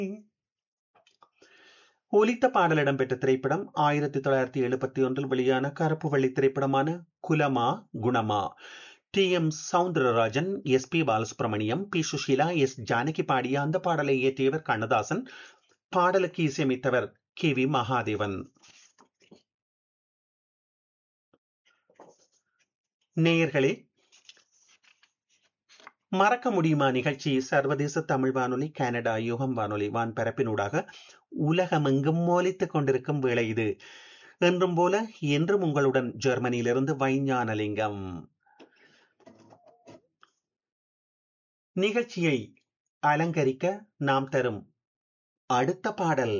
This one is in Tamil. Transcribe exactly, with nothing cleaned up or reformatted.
ஒலித்த பாடல் இடம்பெற்ற திரைப்படம் ஆயிரத்தி தொள்ளாயிரத்தி எழுபத்தி ஒன்றில் வெளியான கருப்பு வெள்ளி திரைப்படமான குலமா குணமா. D M Soundararajan, S B Balasubramaniam, B Sushila, S Janaki பாடிய அந்த பாடலை இயற்றியவர் கண்ணதாசன். பாடலுக்கு இசையமைத்தவர் கே வி மகாதேவன். நேயர்களே, மறக்க முடியுமா நிகழ்ச்சி சர்வதேச தமிழ் வானொலி, கனடா யுகம் வானொலி வான்பரப்பினூடாக உலகமெங்கும் மோலித்துக் கொண்டிருக்கும் வேளை இது. என்றும் போல என்றும் உங்களுடன் ஜெர்மனியிலிருந்து வைஞானலிங்கம். நிகழ்ச்சியை அலங்கரிக்க நாம் தரும் அடுத்த பாடல்